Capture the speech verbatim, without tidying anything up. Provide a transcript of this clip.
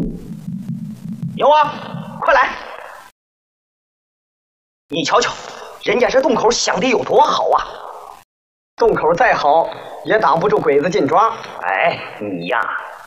有啊，快来！你瞧瞧，人家这洞口想的有多好啊！ 洞口再好，也挡不住鬼子进抓。 哎，你呀，